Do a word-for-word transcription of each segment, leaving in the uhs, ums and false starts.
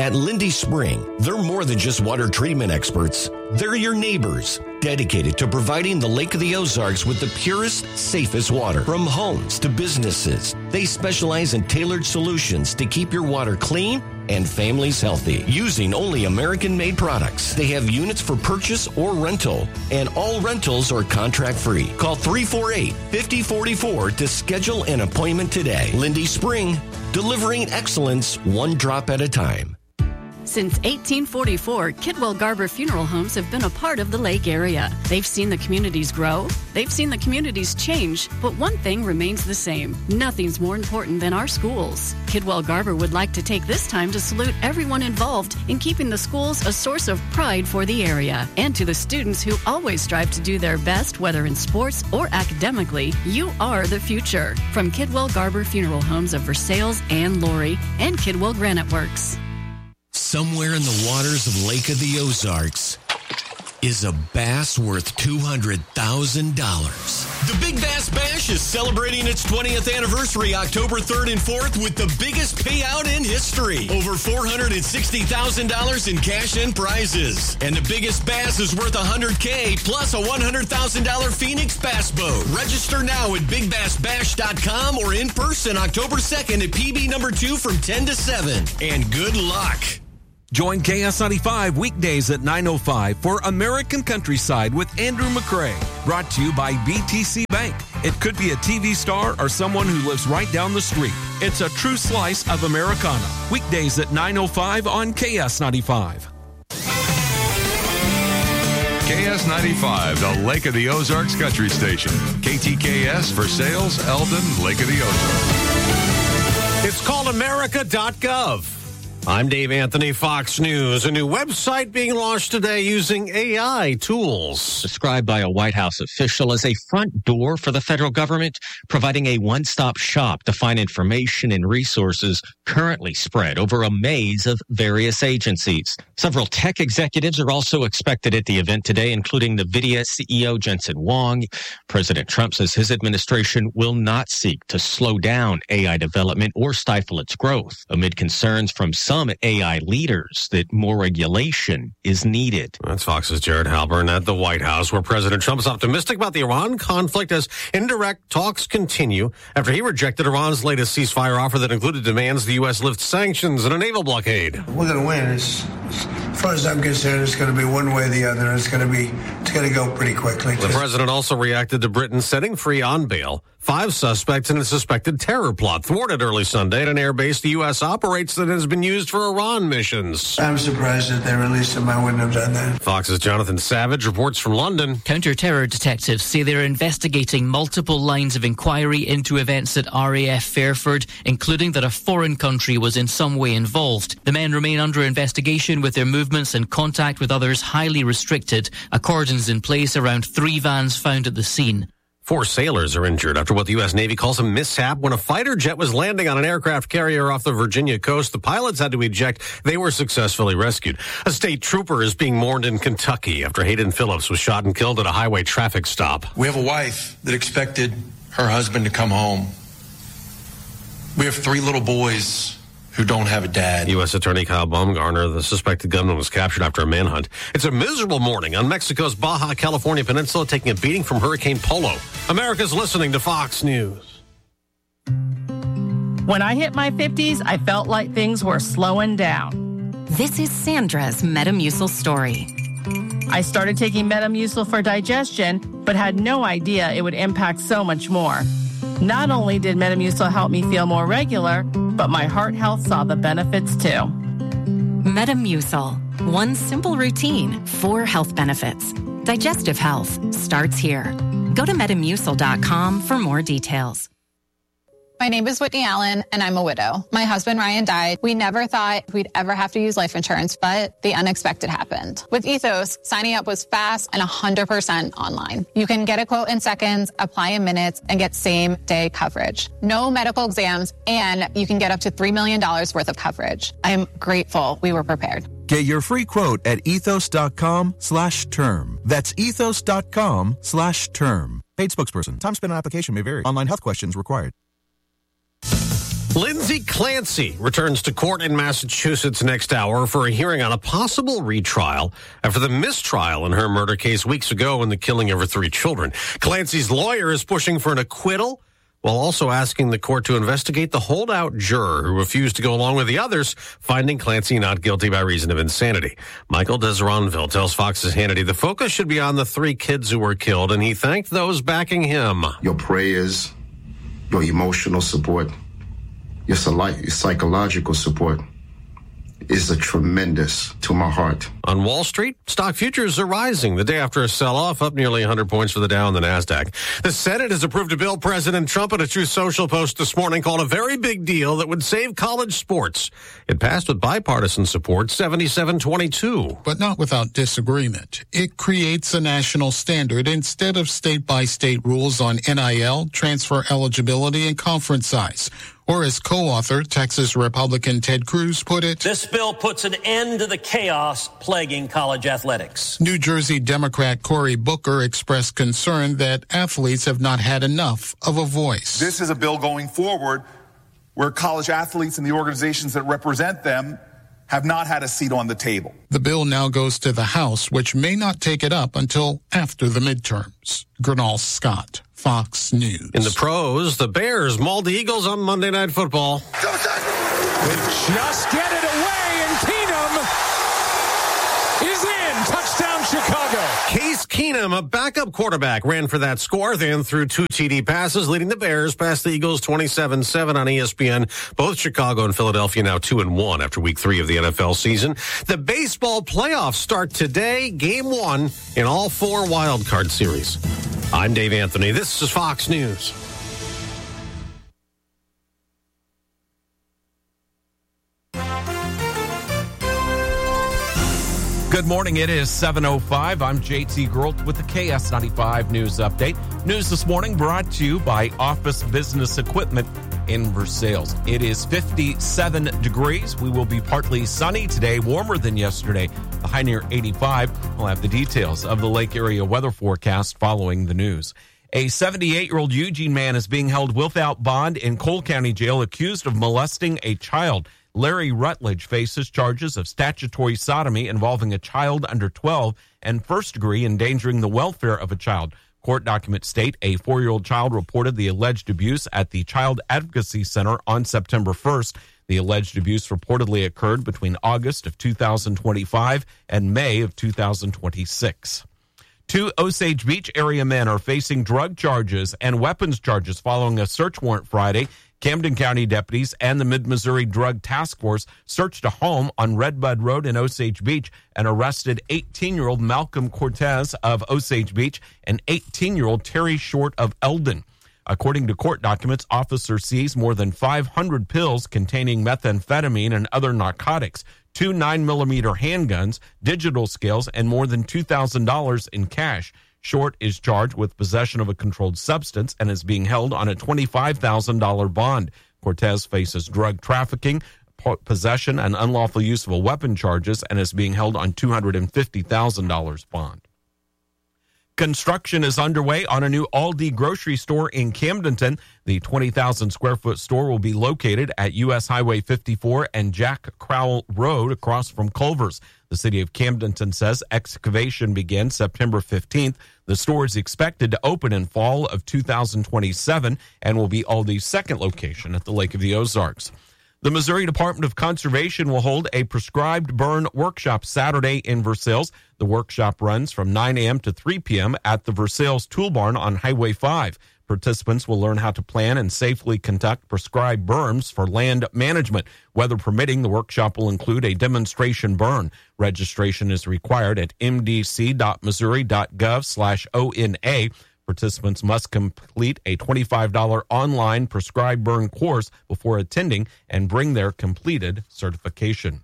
At Lindy Spring, they're more than just water treatment experts. They're your neighbors, dedicated to providing the Lake of the Ozarks with the purest, safest water. From homes to businesses, they specialize in tailored solutions to keep your water clean and families healthy, using only American-made products. They have units for purchase or rental, and all rentals are contract-free. Call three four eight, five oh four four to schedule an appointment today. Lindy Spring, delivering excellence one drop at a time. Since eighteen forty-four, Kidwell Garber Funeral Homes have been a part of the Lake area. They've seen the communities grow, they've seen the communities change, but one thing remains the same. Nothing's more important than our schools. Kidwell Garber would like to take this time to salute everyone involved in keeping the schools a source of pride for the area. And to the students who always strive to do their best, whether in sports or academically, you are the future. From Kidwell Garber Funeral Homes of Versailles and Laurie and Kidwell Granite Works. Somewhere in the waters of Lake of the Ozarks is a bass worth two hundred thousand dollars. The Big Bass Bash is celebrating its twentieth anniversary October third and fourth with the biggest payout in history. Over four hundred sixty thousand dollars in cash and prizes. And the biggest bass is worth one hundred thousand dollars plus a one hundred thousand dollars Phoenix Bass Boat. Register now at big bass bash dot com or in person October second at P B number two from ten to seven. And good luck. Join K S ninety-five weekdays at nine oh five for American Countryside with Andrew McCrae. Brought to you by B T C Bank. It could be a T V star or someone who lives right down the street. It's a true slice of Americana. Weekdays at nine oh five on K S ninety-five. K S ninety-five, the Lake of the Ozarks Country Station. K T K S for sales, Eldon, Lake of the Ozarks. It's called America dot gov. I'm Dave Anthony, Fox News. A new website being launched today using A I tools. Described by a White House official as a front door for the federal government, providing a one-stop shop to find information and resources currently spread over a maze of various agencies. Several tech executives are also expected at the event today, including NVIDIA C E O Jensen Huang. President Trump says his administration will not seek to slow down A I development or stifle its growth, amid concerns from some Some A I leaders that more regulation is needed. That's Fox's Jared Halpern at the White House, where President Trump is optimistic about the Iran conflict as indirect talks continue after he rejected Iran's latest ceasefire offer that included demands the U S lift sanctions and a naval blockade. We're going to win. It's, as far as I'm concerned, it's going to be one way or the other. It's going to be, it's going to go pretty quickly. The president also reacted to Britain setting free on bail five suspects in a suspected terror plot thwarted early Sunday at an airbase the U S operates that has been used for Iran missions. I'm surprised that they released him. I wouldn't have done that. Fox's Jonathan Savage reports from London. Counter-terror detectives say they're investigating multiple lines of inquiry into events at R A F Fairford, including that a foreign country was in some way involved. The men remain under investigation with their movements and contact with others highly restricted. A cordon's in place around three vans found at the scene. Four sailors are injured after what the U S Navy calls a mishap when a fighter jet was landing on an aircraft carrier off the Virginia coast. The pilots had to eject. They were successfully rescued. A state trooper is being mourned in Kentucky after Hayden Phillips was shot and killed at a highway traffic stop. We have a wife that expected her husband to come home. We have three little boys who don't have a dad. U S Attorney Kyle Baumgartner, the suspected gunman, was captured after a manhunt. It's a miserable morning on Mexico's Baja California Peninsula, taking a beating from Hurricane Polo. America's listening to Fox News. When I hit my fifties, I felt like things were slowing down. This is Sandra's Metamucil story. I started taking Metamucil for digestion, but had no idea it would impact so much more. Not only did Metamucil help me feel more regular, but my heart health saw the benefits too. Metamucil. One simple routine, four health benefits. Digestive health starts here. Go to metamucil dot com for more details. My name is Whitney Allen, and I'm a widow. My husband, Ryan, died. We never thought we'd ever have to use life insurance, but the unexpected happened. With Ethos, signing up was fast and one hundred percent online. You can get a quote in seconds, apply in minutes, and get same-day coverage. No medical exams, and you can get up to three million dollars worth of coverage. I am grateful we were prepared. Get your free quote at ethos dot com slash term. That's ethos dot com slash term. Paid spokesperson. Time spent on application may vary. Online health questions required. Lindsay Clancy returns to court in Massachusetts next hour for a hearing on a possible retrial after the mistrial in her murder case weeks ago in the killing of her three children. Clancy's lawyer is pushing for an acquittal while also asking the court to investigate the holdout juror who refused to go along with the others, finding Clancy not guilty by reason of insanity. Michael Desronville tells Fox's Hannity the focus should be on the three kids who were killed, and he thanked those backing him. Your prayers, your emotional support, your psychological support is a tremendous to my heart. On Wall Street, stock futures are rising the day after a sell-off, up nearly one hundred points for the Dow and the NASDAQ. The Senate has approved a bill President Trump in a Truth Social post this morning called a very big deal that would save college sports. It passed with bipartisan support, seventy-seven twenty-two. But not without disagreement. It creates a national standard instead of state-by-state rules on N I L, transfer eligibility, and conference size. Or as co-author, Texas Republican Ted Cruz put it, this bill puts an end to the chaos plaguing college athletics. New Jersey Democrat Cory Booker expressed concern that athletes have not had enough of a voice. This is a bill going forward where college athletes and the organizations that represent them have not had a seat on the table. The bill now goes to the House, which may not take it up until after the midterms. Gernal Scott, Fox News. In the pros, the Bears mauled the Eagles on Monday Night Football. They just get it away, and Keenum is in. Touchdown, Chicago. Case Keenum, a backup quarterback, ran for that score, then threw two T D passes, leading the Bears past the Eagles twenty-seven seven on E S P N. Both Chicago and Philadelphia now two and one after week three of the N F L season. The baseball playoffs start today, game one in all four wild card series. I'm Dave Anthony. This is Fox News. Good morning. It is seven oh five. I'm J T Grolt with the K S ninety-five News Update. News this morning brought to you by Office Business Equipment in Versailles. It is fifty-seven degrees. We will be partly sunny today, warmer than yesterday. The high near eighty-five. We'll have the details of the Lake area weather forecast following the news. A seventy-eight-year-old Eugene man is being held without bond in Cole County Jail accused of molesting a child. Larry Rutledge faces charges of statutory sodomy involving a child under twelve and first-degree endangering the welfare of a child. Court documents state a four-year-old child reported the alleged abuse at the Child Advocacy Center on September first. The alleged abuse reportedly occurred between August of two thousand twenty-five and May of two thousand twenty-six. Two Osage Beach area men are facing drug charges and weapons charges following a search warrant Friday. Camden County deputies and the Mid-Missouri Drug Task Force searched a home on Redbud Road in Osage Beach and arrested eighteen-year-old Malcolm Cortez of Osage Beach and eighteen-year-old Terry Short of Eldon. According to court documents, officers seized more than five hundred pills containing methamphetamine and other narcotics, two nine millimeter handguns, digital scales, and more than two thousand dollars in cash. Short is charged with possession of a controlled substance and is being held on a twenty-five thousand dollars bond. Cortez faces drug trafficking, possession, and unlawful use of a weapon charges and is being held on two hundred fifty thousand dollars bond. Construction is underway on a new Aldi grocery store in Camdenton. The twenty thousand square foot store will be located at U S Highway fifty-four and Jack Crowell Road across from Culver's. The city of Camdenton says excavation begins September fifteenth. The store is expected to open in fall of two thousand twenty-seven and will be Aldi's second location at the Lake of the Ozarks. The Missouri Department of Conservation will hold a prescribed burn workshop Saturday in Versailles. The workshop runs from nine a.m. to three p.m. at the Versailles Tool Barn on Highway five. Participants will learn how to plan and safely conduct prescribed burns for land management. Weather permitting, the workshop will include a demonstration burn. Registration is required at m d c dot missouri dot gov slash O N A. Participants must complete a twenty-five dollars online prescribed burn course before attending and bring their completed certification.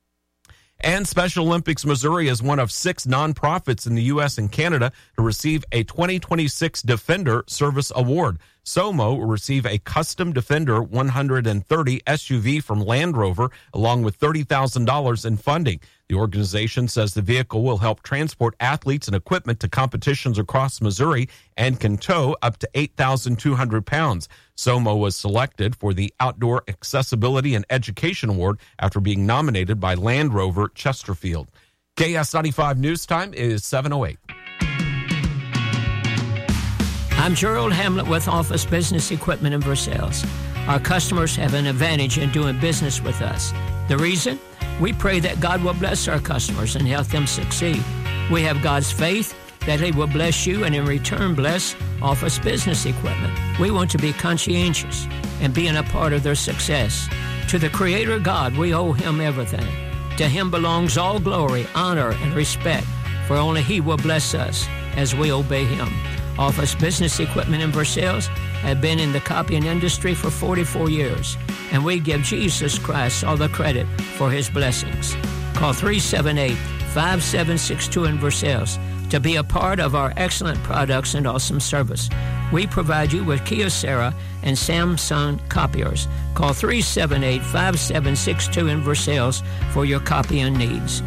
And Special Olympics Missouri is one of six nonprofits in the U S and Canada to receive a twenty twenty-six Defender Service Award. SOMO will receive a custom Defender one thirty S U V from Land Rover, along with thirty thousand dollars in funding. The organization says the vehicle will help transport athletes and equipment to competitions across Missouri and can tow up to eight thousand two hundred pounds. SOMO was selected for the Outdoor Accessibility and Education Award after being nominated by Land Rover Chesterfield. K S ninety-five News Time is seven oh eight. I'm Gerald Hamlet with Office Business Equipment in Versailles. Our customers have an advantage in doing business with us. The reason? We pray that God will bless our customers and help them succeed. We have God's faith that He will bless you and in return bless Office Business Equipment. We want to be conscientious and being a part of their success. To the Creator God, we owe Him everything. To Him belongs all glory, honor, and respect, for only He will bless us as we obey Him. Office Business Equipment in Versailles have been in the copying industry for forty-four years, and we give Jesus Christ all the credit for His blessings. Call three seven eight, five seven six two in Versailles to be a part of our excellent products and awesome service. We provide you with Kyocera and Samsung copiers. Call three seven eight, five seven six two in Versailles for your copying needs.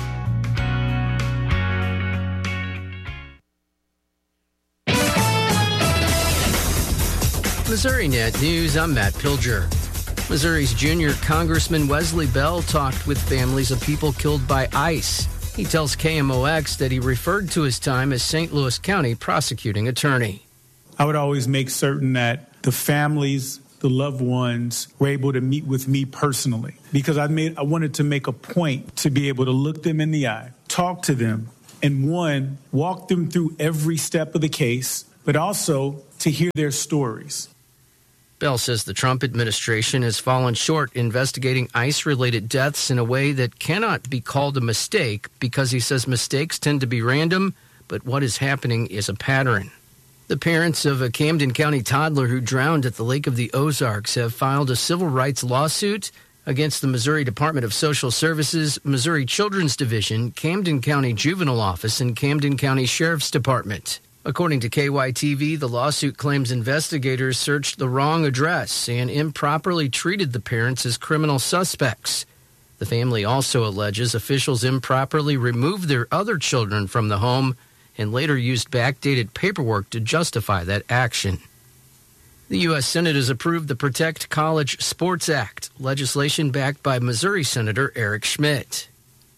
MissouriNet News, I'm Matt Pilger. Missouri's junior Congressman Wesley Bell talked with families of people killed by ICE. He tells K M O X that he referred to his time as Saint Louis County prosecuting attorney. I would always make certain that the families, the loved ones, were able to meet with me personally, because I made I wanted to make a point to be able to look them in the eye, talk to them, and one, walk them through every step of the case, but also to hear their stories. Bell says the Trump administration has fallen short investigating ICE-related deaths in a way that cannot be called a mistake, because he says mistakes tend to be random, but what is happening is a pattern. The parents of a Camden County toddler who drowned at the Lake of the Ozarks have filed a civil rights lawsuit against the Missouri Department of Social Services, Missouri Children's Division, Camden County Juvenile Office, and Camden County Sheriff's Department. According to K Y T V, the lawsuit claims investigators searched the wrong address and improperly treated the parents as criminal suspects. The family also alleges officials improperly removed their other children from the home and later used backdated paperwork to justify that action. The U S Senate has approved the Protect College Sports Act, legislation backed by Missouri Senator Eric Schmidt.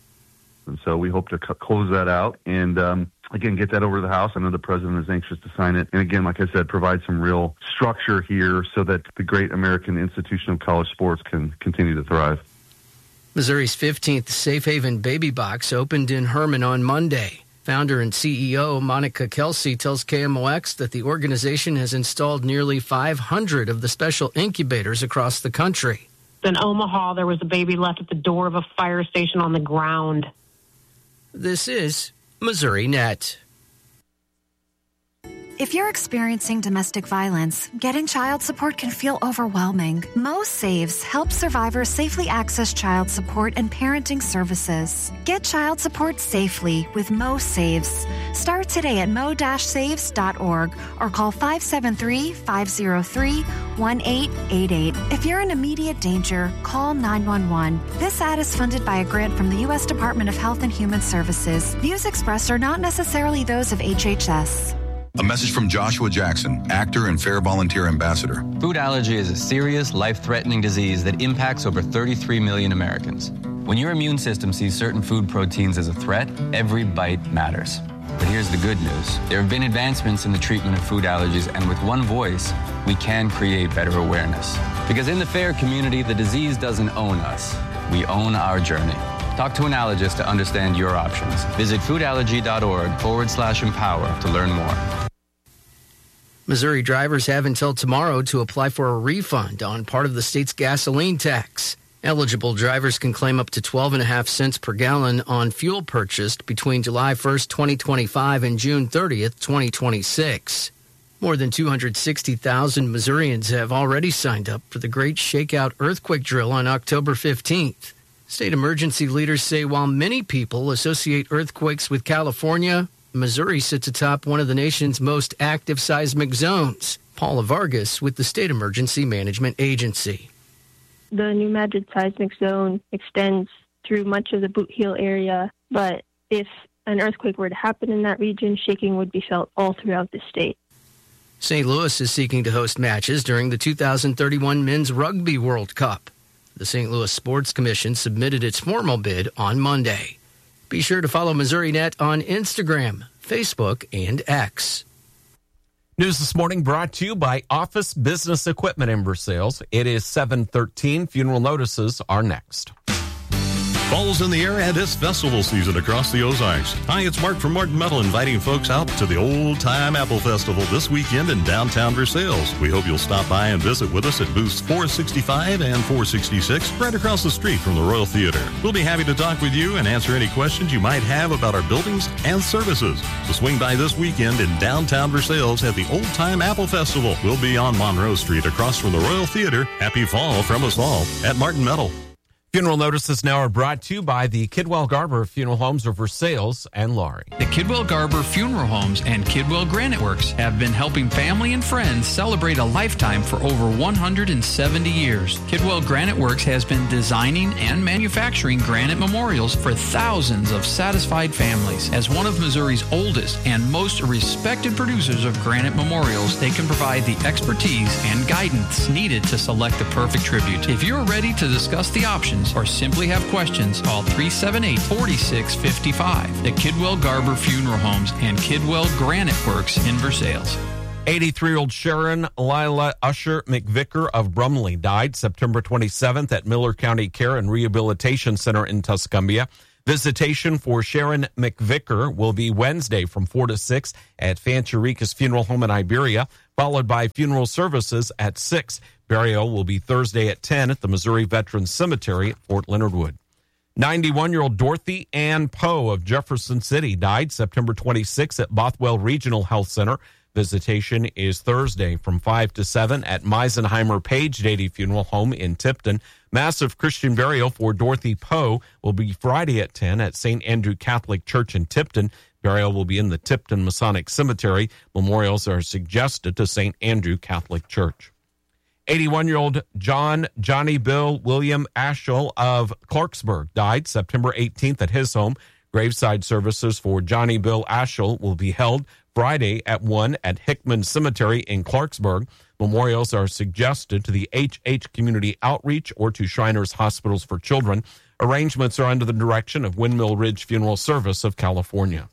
And so we hope to c- close that out and, um, again, get that over to the House. I know the president is anxious to sign it. And again, like I said, provide some real structure here so that the great American institution of college sports can continue to thrive. Missouri's fifteenth Safe Haven Baby Box opened in Herman on Monday. Founder and C E O Monica Kelsey tells K M O X that the organization has installed nearly five hundred of the special incubators across the country. In Omaha, there was a baby left at the door of a fire station on the ground. This is MissouriNet. If you're experiencing domestic violence, getting child support can feel overwhelming. Mo Saves helps survivors safely access child support and parenting services. Get child support safely with Mo Saves. Start today at mo dash saves dot org or call five seven three, five zero three, one eight eight eight. If you're in immediate danger, call nine one one. This ad is funded by a grant from the U S Department of Health and Human Services. Views expressed are not necessarily those of H H S. A message from Joshua Jackson, actor and Fair Volunteer Ambassador. Food allergy is a serious, life-threatening disease that impacts over thirty-three million Americans. When your immune system sees certain food proteins as a threat, every bite matters. But here's the good news. There have been advancements in the treatment of food allergies, and with one voice, we can create better awareness. Because in the FAIR community, the disease doesn't own us. We own our journey. Talk to an allergist to understand your options. Visit foodallergy.org forward slash empower to learn more. Missouri drivers have until tomorrow to apply for a refund on part of the state's gasoline tax. Eligible drivers can claim up to twelve and a half cents per gallon on fuel purchased between July first, twenty twenty-five and June thirtieth, twenty twenty-six. More than two hundred sixty thousand Missourians have already signed up for the Great Shakeout Earthquake Drill on October fifteenth. State emergency leaders say while many people associate earthquakes with California, Missouri sits atop one of the nation's most active seismic zones. Paula Vargas with the State Emergency Management Agency. The New Madrid seismic zone extends through much of the Boot Heel area, but if an earthquake were to happen in that region, shaking would be felt all throughout the state. Saint Louis is seeking to host matches during the two thousand thirty-one Men's Rugby World Cup. The Saint Louis Sports Commission submitted its formal bid on Monday. Be sure to follow Missouri Net on Instagram, Facebook, and X. News this morning brought to you by Office Business Equipment in Versailles. It is seven thirteen. Funeral notices are next. Fall's in the air and it's festival season across the Ozarks. Hi, it's Mark from Martin Metal inviting folks out to the Old Time Apple Festival this weekend in downtown Versailles. We hope you'll stop by and visit with us at booths four sixty-five and four sixty-six, right across the street from the Royal Theater. We'll be happy to talk with you and answer any questions you might have about our buildings and services. So swing by this weekend in downtown Versailles at the Old Time Apple Festival. We'll be on Monroe Street across from the Royal Theater. Happy fall from us all at Martin Metal. Funeral notices now are brought to you by the Kidwell Garber Funeral Homes of Versailles and Laurie. The Kidwell Garber Funeral Homes and Kidwell Granite Works have been helping family and friends celebrate a lifetime for over one hundred seventy years. Kidwell Granite Works has been designing and manufacturing granite memorials for thousands of satisfied families. As one of Missouri's oldest and most respected producers of granite memorials, they can provide the expertise and guidance needed to select the perfect tribute. If you're ready to discuss the options or simply have questions, call three seven eight, four six five five. The Kidwell Garber Funeral Homes and Kidwell Granite Works in Versailles. eighty-three-year-old Sharon Lila Usher McVicker of Brumley died September twenty-seventh at Miller County Care and Rehabilitation Center in Tuscumbia. Visitation for Sharon McVicker will be Wednesday from four to six at Fancherikas Funeral Home in Iberia, followed by funeral services at six. Burial will be Thursday at ten at the Missouri Veterans Cemetery at Fort Leonard Wood. ninety-one-year-old Dorothy Ann Poe of Jefferson City died September twenty-sixth at Bothwell Regional Health Center. Visitation is Thursday from five to seven at Meisenheimer Page Dady Funeral Home in Tipton. Massive Christian burial for Dorothy Poe will be Friday at ten at Saint Andrew Catholic Church in Tipton. Burial will be in the Tipton Masonic Cemetery. Memorials are suggested to Saint Andrew Catholic Church. eighty-one-year-old John Johnny Bill William Ashel of Clarksburg died September eighteenth at his home. Graveside services for Johnny Bill Ashel will be held Friday at one at Hickman Cemetery in Clarksburg. Memorials are suggested to the H H Community Outreach or to Shriners Hospitals for Children. Arrangements are under the direction of Windmill Ridge Funeral Service of California.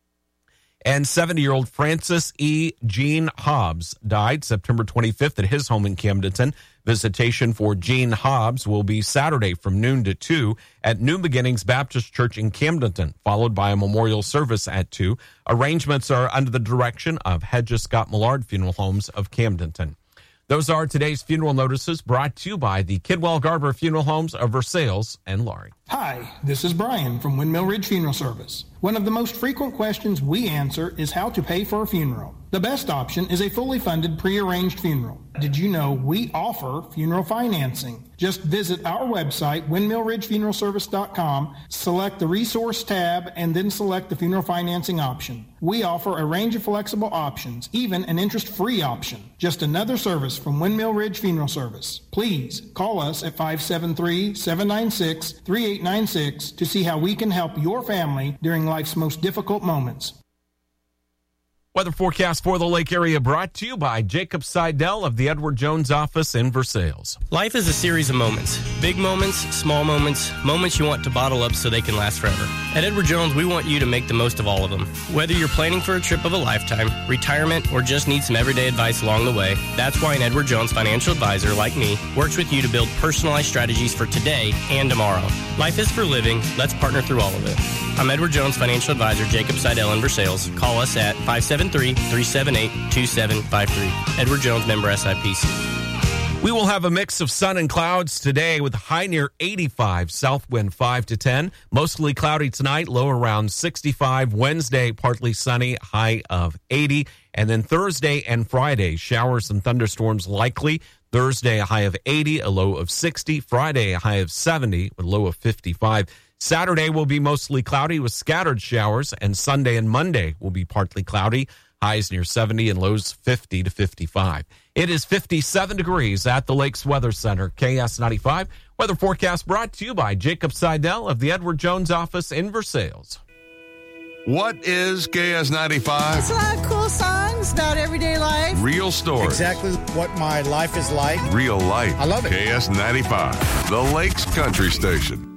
And seventy-year-old Francis E. Gene Hobbs died September twenty-fifth at his home in Camdenton. Visitation for Gene Hobbs will be Saturday from noon to two at New Beginnings Baptist Church in Camdenton, followed by a memorial service at two. Arrangements are under the direction of Hedges Scott Millard Funeral Homes of Camdenton. Those are today's funeral notices brought to you by the Kidwell Garber Funeral Homes of Versailles and Laurie. Hi, this is Brian from Windmill Ridge Funeral Service. One of the most frequent questions we answer is how to pay for a funeral. The best option is a fully funded, pre-arranged funeral. Did you know we offer funeral financing? Just visit our website, windmill ridge funeral service dot com, select the resource tab, and then select the funeral financing option. We offer a range of flexible options, even an interest-free option. Just another service from Windmill Ridge Funeral Service. Please call us at five seven three, seven nine six, three eight nine six to see how we can help your family during life's most difficult moments. Weather forecast for the lake area brought to you by Jacob Seidel of the Edward Jones office in Versailles. Life is a series of moments. Big moments, small moments, moments you want to bottle up so they can last forever. At Edward Jones, we want you to make the most of all of them. Whether you're planning for a trip of a lifetime, retirement, or just need some everyday advice along the way, that's why an Edward Jones financial advisor like me works with you to build personalized strategies for today and tomorrow. Life is for living. Let's partner through all of it. I'm Edward Jones financial advisor Jacob Seidel in Versailles. Call us at five seven three, three seven eight, two seven five three. Edward Jones, member S I P C. We will have a mix of sun and clouds today with a high near eighty-five, south wind five to ten. Mostly cloudy tonight, low around sixty-five. Wednesday, partly sunny, high of eighty. And then Thursday and Friday, showers and thunderstorms likely. Thursday, a high of eighty, a low of sixty. Friday, a high of seventy, with a low of fifty-five. Saturday will be mostly cloudy with scattered showers, and Sunday and Monday will be partly cloudy. Highs near seventy and lows fifty to fifty-five. It is fifty-seven degrees at the Lakes Weather Center. K S ninety-five weather forecast brought to you by Jacob Seidel of the Edward Jones office in Versailles. What is K S ninety-five? It's a lot of cool songs about everyday life. Real stories. Exactly what my life is like. Real life. I love it. K S ninety-five, the Lakes Country Station.